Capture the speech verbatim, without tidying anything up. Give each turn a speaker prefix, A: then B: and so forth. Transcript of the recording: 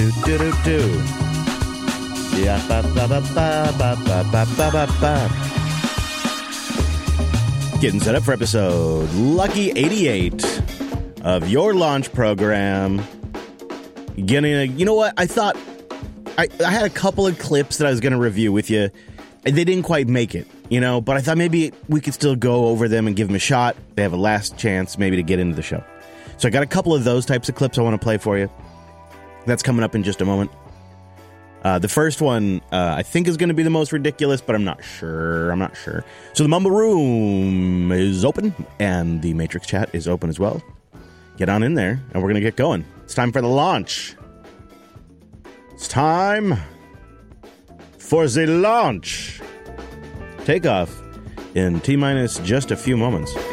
A: do do do do. Yeah, ba ba ba ba ba ba ba ba ba ba. Getting set up for episode Lucky eighty-eight of your launch program. Getting a, you know what? I thought I, I had a couple of clips that I was going to review with you, and they didn't quite make it, you know. But I thought maybe we could still go over them and give them a shot. They have a last chance, maybe, to get into the show. So I got a couple of those types of clips I want to play for you. That's coming up in just a moment. Uh, the first one, uh, I think, is going to be the most ridiculous, but I'm not sure. I'm not sure. So the Mumble Room is open, and the Matrix chat is open as well. Get on in there, and we're going to get going. It's time for the launch. It's time for the launch. Takeoff in T-minus just a few moments.